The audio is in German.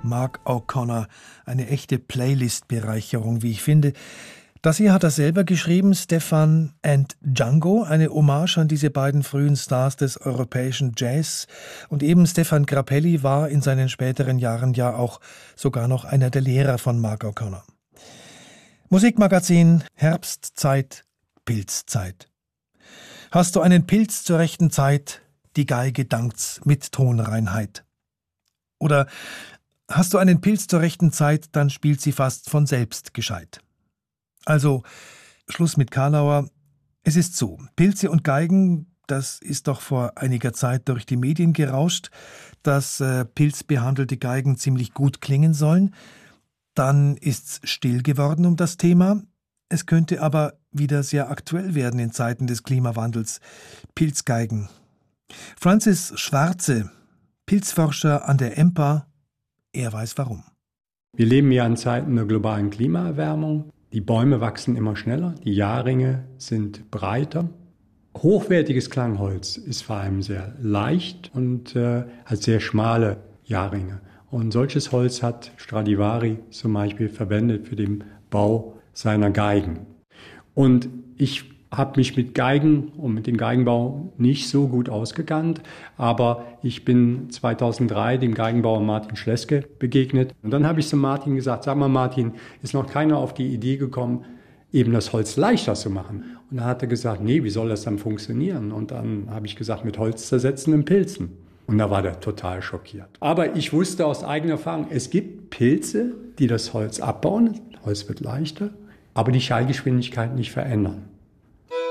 Mark O'Connor. Eine echte Playlist-Bereicherung, wie ich finde. Das hier hat er selber geschrieben, Stefan and Django, eine Hommage an diese beiden frühen Stars des europäischen Jazz. Und eben Stefan Grappelli war in seinen späteren Jahren ja auch sogar noch einer der Lehrer von Mark O'Connor. Musikmagazin, Herbstzeit, Pilzzeit. Hast du einen Pilz zur rechten Zeit, die Geige dankt's mit Tonreinheit. Oder hast du einen Pilz zur rechten Zeit, dann spielt sie fast von selbst gescheit. Also, Schluss mit Karlauer. Es ist so, Pilze und Geigen, das ist doch vor einiger Zeit durch die Medien gerauscht, dass pilzbehandelte Geigen ziemlich gut klingen sollen. Dann ist's still geworden um das Thema. Es könnte aber wieder sehr aktuell werden in Zeiten des Klimawandels. Pilzgeigen. Francis Schwarze, Pilzforscher an der EMPA, er weiß warum. Wir leben ja in Zeiten der globalen Klimaerwärmung. Die Bäume wachsen immer schneller, die Jahrringe sind breiter. Hochwertiges Klangholz ist vor allem sehr leicht und hat sehr schmale Jahrringe. Und solches Holz hat Stradivari zum Beispiel verwendet für den Bau seiner Geigen. Und ich habe mich mit Geigen und mit dem Geigenbau nicht so gut ausgekannt, aber ich bin 2003 dem Geigenbauer Martin Schleske begegnet. Und dann habe ich zu Martin gesagt, sag mal Martin, ist noch keiner auf die Idee gekommen, eben das Holz leichter zu machen? Und dann hat er gesagt, nee, wie soll das dann funktionieren? Und dann habe ich gesagt, mit Holz zersetzenden Pilzen. Und da war der total schockiert. Aber ich wusste aus eigener Erfahrung, es gibt Pilze, die das Holz abbauen, das Holz wird leichter, aber die Schallgeschwindigkeit nicht verändern.